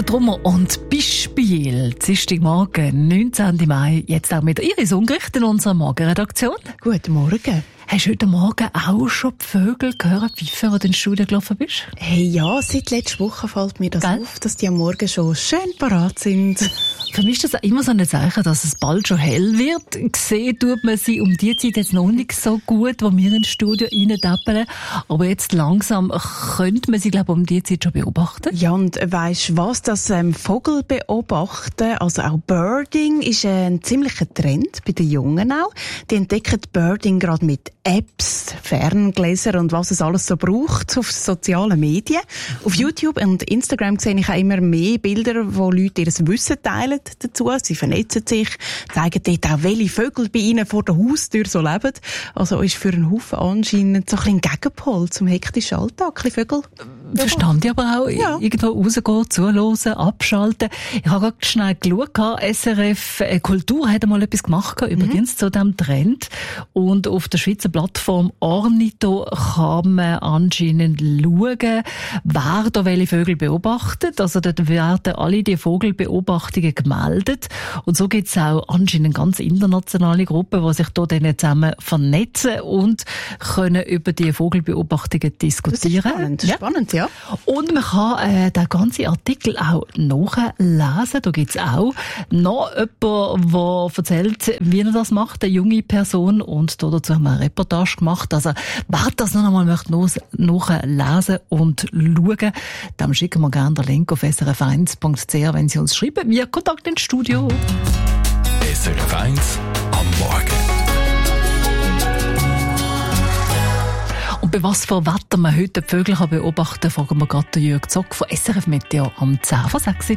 Trummer und Beispiel. Dienstagmorgen, 19. Mai, jetzt auch mit Iris Ungericht in unserer Morgenredaktion. Guten Morgen. Hast du heute Morgen auch schon die Vögel gehört, pfeifen, als du ins Studio gelaufen bist? Hey, ja, seit letzter Woche fällt mir das auf, dass die am Morgen schon schön parat sind. Für mich ist das immer so ein Zeichen, dass es bald schon hell wird. Gesehen tut man sie um die Zeit jetzt noch nicht so gut, wo wir ins Studio reintappeln. Aber jetzt langsam könnte man sie, glaube ich, um die Zeit schon beobachten. Ja, und weisst was, das Vogel beobachten, also auch Birding, ist ein ziemlicher Trend bei den Jungen auch. Die entdecken Birding gerade mit Apps, Ferngläser und was es alles so braucht auf sozialen Medien. Auf YouTube und Instagram sehe ich auch immer mehr Bilder, wo Leute ihr Wissen teilen dazu. Sie vernetzen sich, zeigen dort auch, welche Vögel bei ihnen vor der Haustür so leben. Also ist für einen Haufen anscheinend so ein bisschen Gegenpol zum hektischen Alltag. Ein Vögel. Verstand ich aber auch. Ja. Irgendwo rausgehen, zuhören, abschalten. Ich habe gerade schnell geschaut, SRF Kultur hat einmal etwas gemacht, übrigens zu diesem Trend. Und auf der Schweizer Plattform Ornito kann man anscheinend schauen, wer da welche Vögel beobachtet. Also dort werden alle die Vogelbeobachtungen gemeldet. Und so gibt es auch anscheinend ganz internationale Gruppen, die sich dort zusammen vernetzen und können über die Vogelbeobachtungen diskutieren. Das ist spannend, ja. Und man kann den ganzen Artikel auch nachlesen. Da gibt es auch noch jemanden, der erzählt, wie er das macht, eine junge Person. Und dazu haben wir eine Reportage gemacht. Also, wer das noch einmal nachlesen und schauen, dann schicken wir gerne den Link auf srf1.ch, wenn Sie uns schreiben. Wir Kontakt ins Studio. SRF 1 am Morgen. Und bei was für Wetter man heute die Vögel beobachten kann, fragen wir gerade Jörg Zock von SRF Meteo am 10 vor 6.